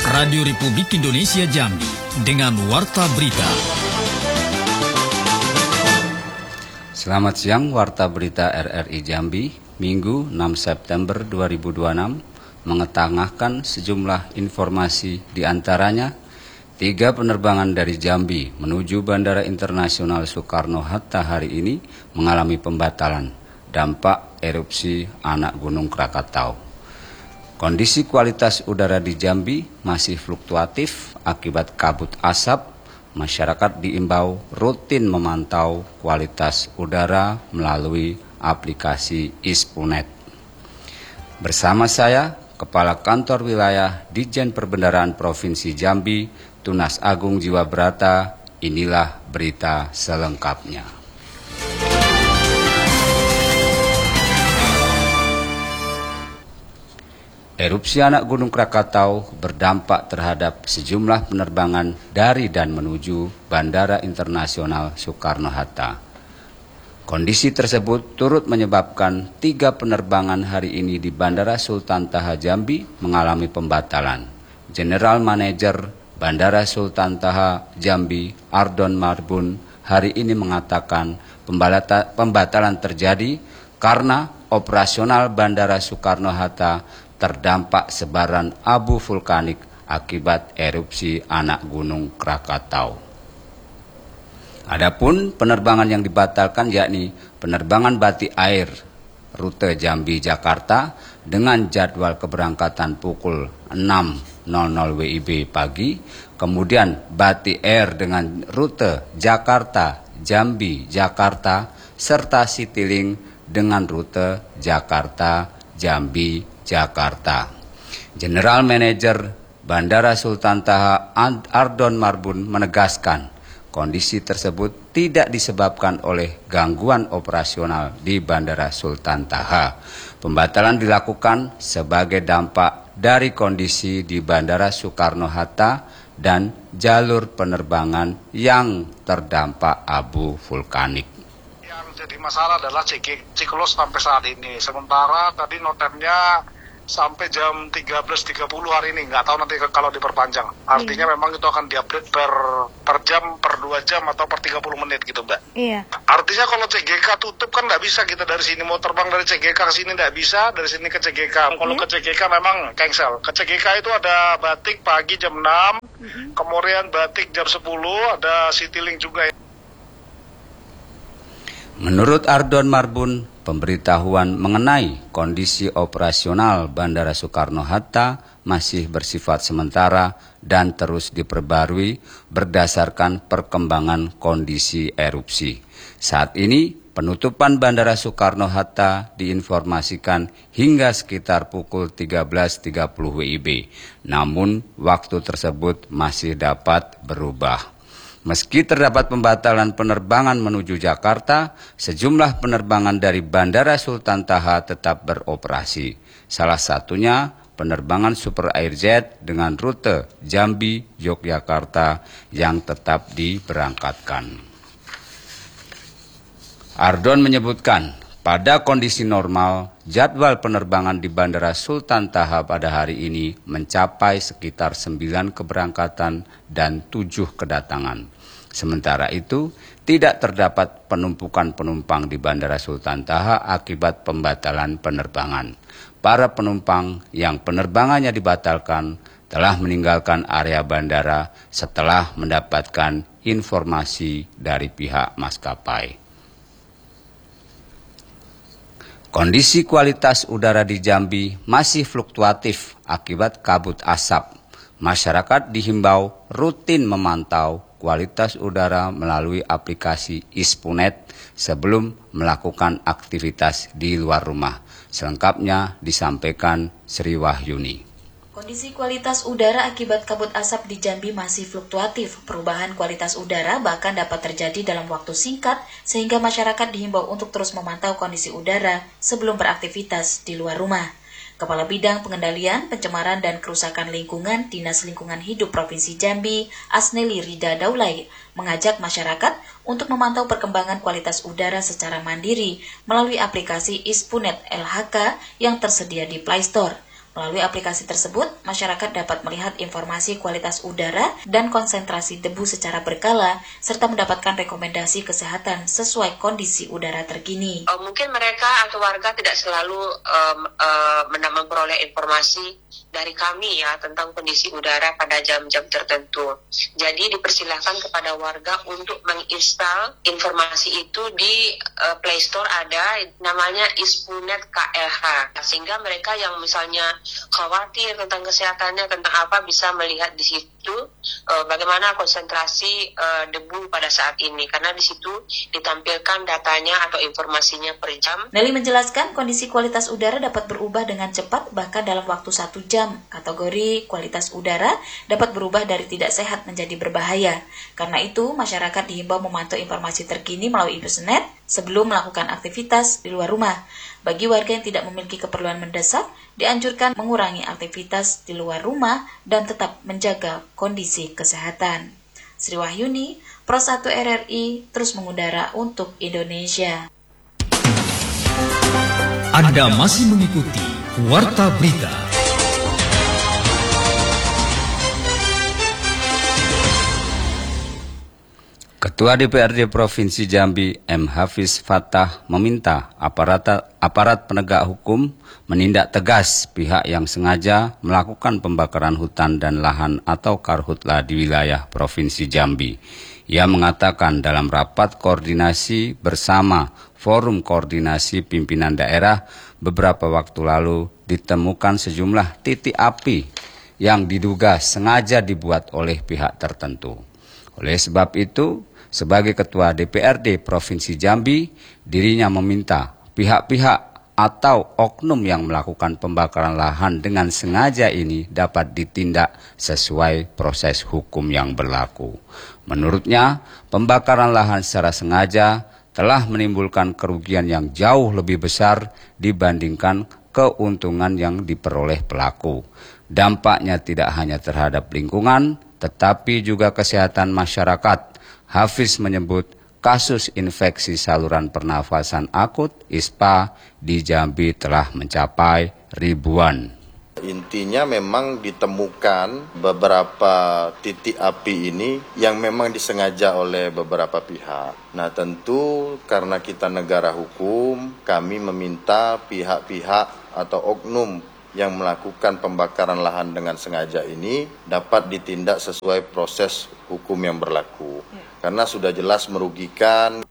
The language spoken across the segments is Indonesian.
Radio Republik Indonesia Jambi dengan Warta Berita. Selamat siang, Warta Berita RRI Jambi, Minggu 6 September 2026, mengetengahkan sejumlah informasi, diantaranya 3 penerbangan dari Jambi menuju Bandara Internasional Soekarno-Hatta hari ini mengalami pembatalan, dampak erupsi anak Gunung Krakatau. Kondisi kualitas udara di Jambi masih fluktuatif akibat kabut asap. Masyarakat diimbau rutin memantau kualitas udara melalui aplikasi Ispunet. Bersama saya, Kepala Kantor Wilayah Ditjen Perbendaharaan Provinsi Jambi, Tunas Agung Jiwa Brata, inilah berita selengkapnya. Erupsi anak Gunung Krakatau berdampak terhadap sejumlah penerbangan dari dan menuju Bandara Internasional Soekarno-Hatta. Kondisi tersebut turut menyebabkan 3 penerbangan hari ini di Bandara Sultan Taha Jambi mengalami pembatalan. General Manager Bandara Sultan Taha Jambi, Ardon Marbun, hari ini mengatakan pembatalan terjadi karena operasional Bandara Soekarno-Hatta terdampak sebaran abu vulkanik akibat erupsi anak Gunung Krakatau. Adapun penerbangan yang dibatalkan yakni penerbangan batik air rute Jambi-Jakarta dengan jadwal keberangkatan pukul 6.00 WIB pagi, kemudian batik air dengan rute Jakarta-Jambi-Jakarta, serta Citylink dengan rute Jakarta-Jambi Jakarta. General Manager Bandara Sultan Taha Ardon Marbun menegaskan kondisi tersebut tidak disebabkan oleh gangguan operasional di Bandara Sultan Taha. Pembatalan dilakukan sebagai dampak dari kondisi di Bandara Soekarno-Hatta dan jalur penerbangan yang terdampak abu vulkanik. Jadi masalah adalah siklus sampai saat ini. Sementara tadi notemnya sampai jam 13.30 hari ini. Nggak tahu nanti kalau diperpanjang. Artinya memang itu akan diupdate per jam, per 2 jam, atau per 30 menit gitu, Mbak. Iya. Artinya kalau CGK tutup kan nggak bisa kita dari sini. Mau terbang dari CGK ke sini nggak bisa, dari sini ke CGK. Kalau ke CGK memang cancel. Ke CGK itu ada batik pagi jam 6, kemudian batik jam 10, ada Citylink juga. Menurut Ardon Marbun, pemberitahuan mengenai kondisi operasional Bandara Soekarno-Hatta masih bersifat sementara dan terus diperbarui berdasarkan perkembangan kondisi erupsi. Saat ini, penutupan Bandara Soekarno-Hatta diinformasikan hingga sekitar pukul 13.30 WIB. Namun, waktu tersebut masih dapat berubah. Meski terdapat pembatalan penerbangan menuju Jakarta, sejumlah penerbangan dari Bandara Sultan Taha tetap beroperasi. Salah satunya penerbangan Super Airjet dengan rute Jambi-Yogyakarta yang tetap diberangkatkan. Ardon menyebutkan, pada kondisi normal, jadwal penerbangan di Bandara Sultan Taha pada hari ini mencapai sekitar 9 keberangkatan dan 7 kedatangan. Sementara itu, tidak terdapat penumpukan penumpang di Bandara Sultan Taha akibat pembatalan penerbangan. Para penumpang yang penerbangannya dibatalkan telah meninggalkan area bandara setelah mendapatkan informasi dari pihak maskapai. Kondisi kualitas udara di Jambi masih fluktuatif akibat kabut asap. Masyarakat dihimbau rutin memantau kualitas udara melalui aplikasi Ispunet sebelum melakukan aktivitas di luar rumah. Selengkapnya disampaikan Sri Wahyuni. Kondisi kualitas udara akibat kabut asap di Jambi masih fluktuatif. Perubahan kualitas udara bahkan dapat terjadi dalam waktu singkat, sehingga masyarakat dihimbau untuk terus memantau kondisi udara sebelum beraktivitas di luar rumah. Kepala Bidang Pengendalian, Pencemaran dan Kerusakan Lingkungan Dinas Lingkungan Hidup Provinsi Jambi, Asneli Rida Daulay, mengajak masyarakat untuk memantau perkembangan kualitas udara secara mandiri melalui aplikasi Ispunet LHK yang tersedia di Play Store. Melalui aplikasi tersebut, masyarakat dapat melihat informasi kualitas udara dan konsentrasi debu secara berkala, serta mendapatkan rekomendasi kesehatan sesuai kondisi udara terkini. Mungkin mereka atau warga tidak selalu memperoleh informasi dari kami ya tentang kondisi udara pada jam-jam tertentu. Jadi dipersilakan kepada warga untuk menginstal informasi itu di Play Store, ada namanya Ispunet KLH. Sehingga mereka yang misalnya khawatir tentang kesehatannya, tentang apa, bisa melihat di situ bagaimana konsentrasi debu pada saat ini, karena di situ ditampilkan datanya atau informasinya per jam. Nelly menjelaskan kondisi kualitas udara dapat berubah dengan cepat bahkan dalam waktu 1 jam. Kategori kualitas udara dapat berubah dari tidak sehat menjadi berbahaya. Karena itu, masyarakat dihimbau memantau informasi terkini melalui Ispunet sebelum melakukan aktivitas di luar rumah. Bagi warga yang tidak memiliki keperluan mendesak, dianjurkan mengurangi aktivitas di luar rumah dan tetap menjaga kondisi kesehatan. Sri Wahyuni, Pro 1 RRI, terus mengudara untuk Indonesia. Anda masih mengikuti Warta Berita. Ketua DPRD Provinsi Jambi M. Hafiz Fattah meminta aparat penegak hukum menindak tegas pihak yang sengaja melakukan pembakaran hutan dan lahan atau karhutla di wilayah Provinsi Jambi. Ia mengatakan dalam rapat koordinasi bersama Forum Koordinasi Pimpinan Daerah beberapa waktu lalu ditemukan sejumlah titik api yang diduga sengaja dibuat oleh pihak tertentu. Oleh sebab itu, sebagai Ketua DPRD Provinsi Jambi, dirinya meminta pihak-pihak atau oknum yang melakukan pembakaran lahan dengan sengaja ini dapat ditindak sesuai proses hukum yang berlaku. Menurutnya, pembakaran lahan secara sengaja telah menimbulkan kerugian yang jauh lebih besar dibandingkan keuntungan yang diperoleh pelaku. Dampaknya tidak hanya terhadap lingkungan, tetapi juga kesehatan masyarakat. Hafiz menyebut kasus infeksi saluran pernafasan akut (ISPA) di Jambi telah mencapai ribuan. Intinya memang ditemukan beberapa titik api ini yang memang disengaja oleh beberapa pihak. Nah tentu karena kita negara hukum, kami meminta pihak-pihak atau oknum yang melakukan pembakaran lahan dengan sengaja ini dapat ditindak sesuai proses hukum yang berlaku. Karena sudah jelas merugikan.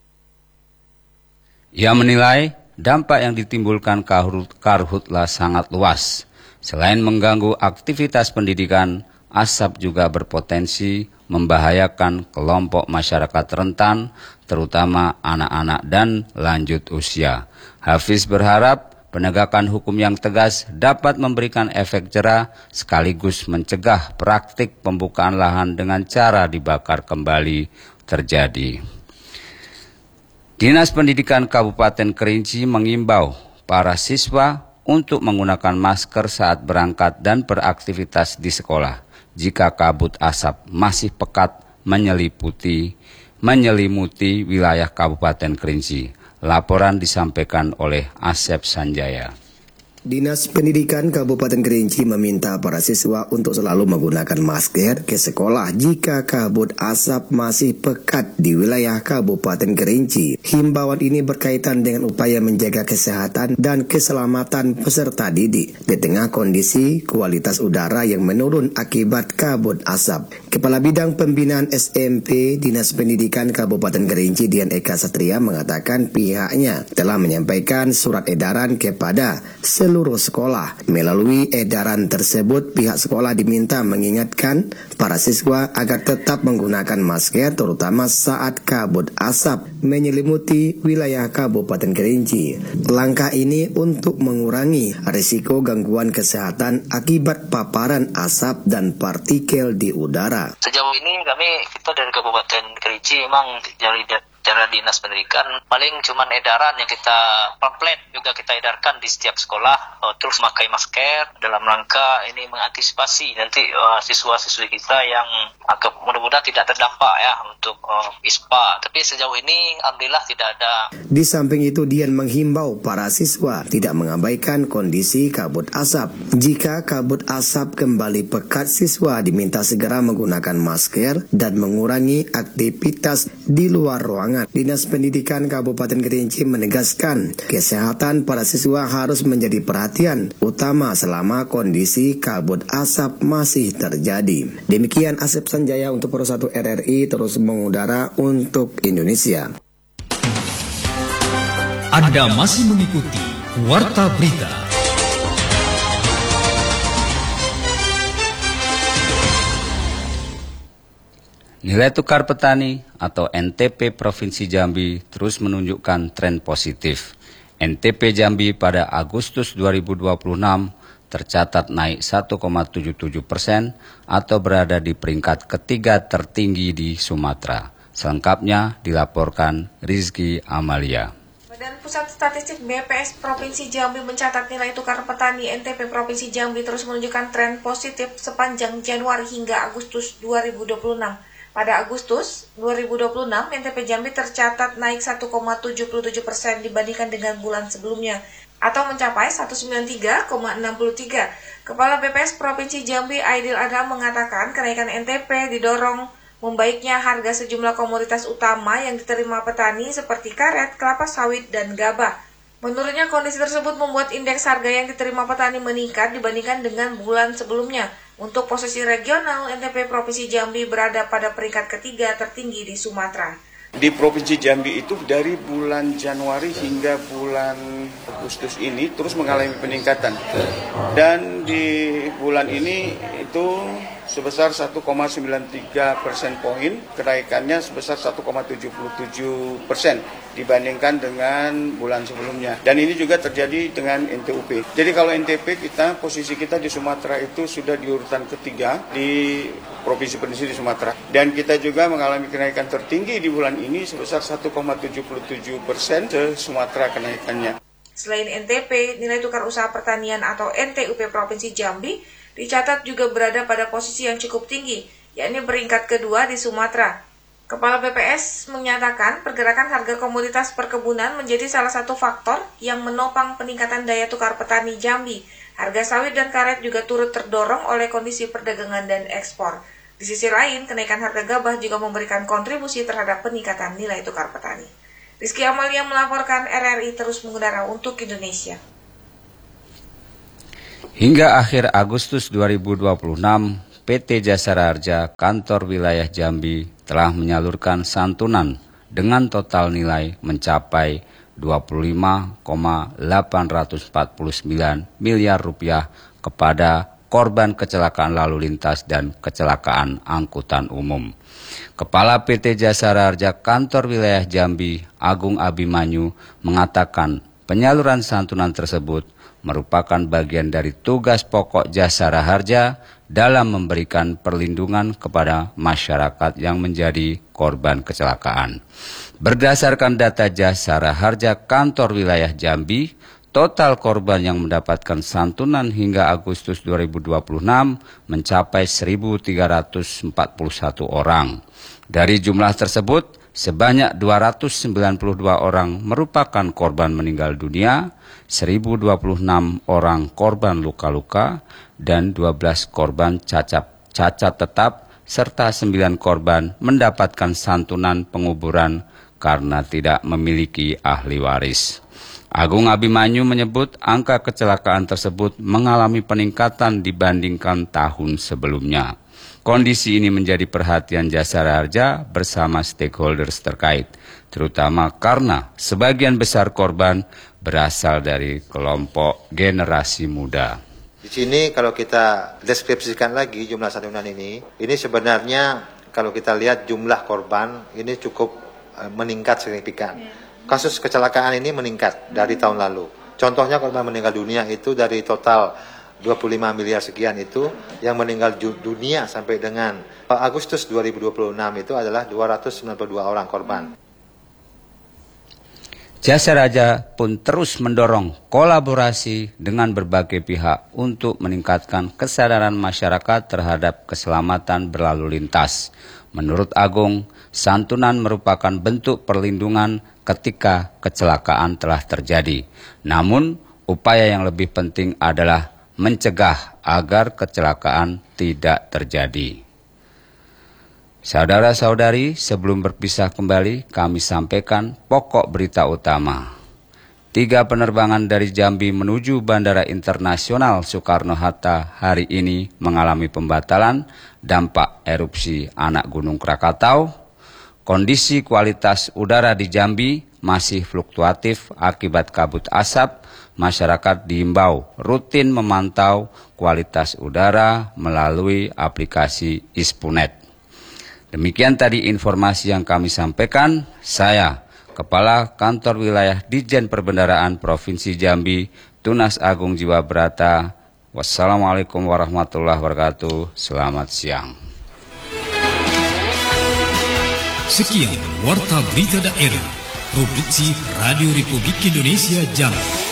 Ia menilai dampak yang ditimbulkan karhutla sangat luas. Selain mengganggu aktivitas pendidikan, asap juga berpotensi membahayakan kelompok masyarakat rentan, terutama anak-anak dan lanjut usia. Hafiz berharap penegakan hukum yang tegas dapat memberikan efek jera sekaligus mencegah praktik pembukaan lahan dengan cara dibakar kembali terjadi. Dinas Pendidikan Kabupaten Kerinci mengimbau para siswa untuk menggunakan masker saat berangkat dan beraktivitas di sekolah jika kabut asap masih pekat menyelimuti wilayah Kabupaten Kerinci. Laporan disampaikan oleh Asep Sanjaya. Dinas Pendidikan Kabupaten Kerinci meminta para siswa untuk selalu menggunakan masker ke sekolah jika kabut asap masih pekat di wilayah Kabupaten Kerinci. Himbauan ini berkaitan dengan upaya menjaga kesehatan dan keselamatan peserta didik di tengah kondisi kualitas udara yang menurun akibat kabut asap. Kepala Bidang Pembinaan SMP Dinas Pendidikan Kabupaten Kerinci Dian Eka Satria mengatakan pihaknya telah menyampaikan surat edaran kepada seluruh sekolah. Melalui edaran tersebut, pihak sekolah diminta mengingatkan para siswa agar tetap menggunakan masker terutama saat kabut asap menyelimuti wilayah Kabupaten Kerinci. Langkah ini untuk mengurangi risiko gangguan kesehatan akibat paparan asap dan partikel di udara. Sejauh ini kita dari Kabupaten Kerinci memang Jalan Dinas Pendidikan paling cuman edaran yang kita pamflet juga kita edarkan di setiap sekolah, terus memakai masker dalam rangka ini mengantisipasi nanti siswa-siswi kita yang mudah-mudahan tidak terdampak ya untuk ISPA. Tapi sejauh ini alhamdulillah tidak ada. Di samping itu, Dian menghimbau para siswa tidak mengabaikan kondisi kabut asap. Jika kabut asap kembali pekat, siswa diminta segera menggunakan masker dan mengurangi aktivitas di luar ruangan. Dinas Pendidikan Kabupaten Kerinci menegaskan kesehatan para siswa harus menjadi perhatian utama selama kondisi kabut asap masih terjadi. Demikian Asep Sanjaya untuk Pro 1 RRI terus mengudara untuk Indonesia. Anda masih mengikuti Warta Berita. Nilai tukar petani atau NTP Provinsi Jambi terus menunjukkan tren positif. NTP Jambi pada Agustus 2026 tercatat naik 1,77% atau berada di peringkat ketiga tertinggi di Sumatera. Selengkapnya dilaporkan Rizky Amalia. Badan Pusat Statistik BPS Provinsi Jambi mencatat nilai tukar petani NTP Provinsi Jambi terus menunjukkan tren positif sepanjang Januari hingga Agustus 2026. Pada Agustus 2026, NTP Jambi tercatat naik 1,77% dibandingkan dengan bulan sebelumnya, atau mencapai 193,63. Kepala BPS Provinsi Jambi Aidil Adam mengatakan kenaikan NTP didorong membaiknya harga sejumlah komoditas utama yang diterima petani seperti karet, kelapa sawit, dan gabah. Menurutnya kondisi tersebut membuat indeks harga yang diterima petani meningkat dibandingkan dengan bulan sebelumnya. Untuk posisi regional, NTP Provinsi Jambi berada pada peringkat ketiga tertinggi di Sumatera. Di Provinsi Jambi itu dari bulan Januari hingga bulan Agustus ini terus mengalami peningkatan. Dan di bulan ini itu sebesar 1,93 persen poin, kenaikannya sebesar 1,77% dibandingkan dengan bulan sebelumnya. Dan ini juga terjadi dengan NTUP. Jadi kalau NTP kita, posisi kita di Sumatera itu sudah di urutan ketiga di provinsi-provinsi di Sumatera. Dan kita juga mengalami kenaikan tertinggi di bulan ini sebesar 1,77% se Sumatera kenaikannya. Selain NTP, nilai tukar usaha pertanian atau NTUP Provinsi Jambi dicatat juga berada pada posisi yang cukup tinggi, yakni peringkat kedua di Sumatera. Kepala BPS menyatakan pergerakan harga komoditas perkebunan menjadi salah satu faktor yang menopang peningkatan daya tukar petani Jambi. Harga sawit dan karet juga turut terdorong oleh kondisi perdagangan dan ekspor. Di sisi lain, kenaikan harga gabah juga memberikan kontribusi terhadap peningkatan nilai tukar petani. Rizky Amalia melaporkan, RRI terus mengudara untuk Indonesia. Hingga akhir Agustus 2026, PT Jasara Harja Kantor Wilayah Jambi telah menyalurkan santunan dengan total nilai mencapai 25,849 miliar rupiah kepada korban kecelakaan lalu lintas dan kecelakaan angkutan umum. Kepala PT Jasara Harja Kantor Wilayah Jambi, Agung Abimanyu, mengatakan penyaluran santunan tersebut merupakan bagian dari tugas pokok Jasara Harja dalam memberikan perlindungan kepada masyarakat yang menjadi korban kecelakaan. Berdasarkan data Jasara Harja Kantor Wilayah Jambi, total korban yang mendapatkan santunan hingga Agustus 2026 mencapai 1.341 orang. Dari jumlah tersebut, sebanyak 292 orang merupakan korban meninggal dunia, 1.026 orang korban luka-luka, dan 12 korban cacat tetap, serta 9 korban mendapatkan santunan penguburan karena tidak memiliki ahli waris. Agung Abimanyu menyebut angka kecelakaan tersebut mengalami peningkatan dibandingkan tahun sebelumnya. Kondisi ini menjadi perhatian Jasara Harja bersama stakeholders terkait, terutama karena sebagian besar korban berasal dari kelompok generasi muda. Di sini kalau kita deskripsikan lagi jumlah santunan ini sebenarnya kalau kita lihat jumlah korban ini cukup meningkat signifikan. Kasus kecelakaan ini meningkat dari tahun lalu. Contohnya korban meninggal dunia itu dari total 25 miliar sekian itu, yang meninggal dunia sampai dengan Agustus 2026 itu adalah 292 orang korban. Jasa Raja pun terus mendorong kolaborasi dengan berbagai pihak untuk meningkatkan kesadaran masyarakat terhadap keselamatan berlalu lintas. Menurut Agung, santunan merupakan bentuk perlindungan ketika kecelakaan telah terjadi. Namun, upaya yang lebih penting adalah mencegah agar kecelakaan tidak terjadi. Saudara-saudari, sebelum berpisah kembali, kami sampaikan pokok berita utama. 3 penerbangan dari Jambi menuju Bandara Internasional Soekarno-Hatta hari ini mengalami pembatalan dampak erupsi anak Gunung Krakatau. Kondisi kualitas udara di Jambi masih fluktuatif akibat kabut asap. Masyarakat diimbau rutin memantau kualitas udara melalui aplikasi Ispunet. Demikian tadi informasi yang kami sampaikan. Saya, Kepala Kantor Wilayah Ditjen Perbendaraan Provinsi Jambi, Tunas Agung Jiwa Brata. Wassalamualaikum warahmatullahi wabarakatuh. Selamat siang. Sekian Warta Berita Daerah, Produksi Radio Republik Indonesia Jambi.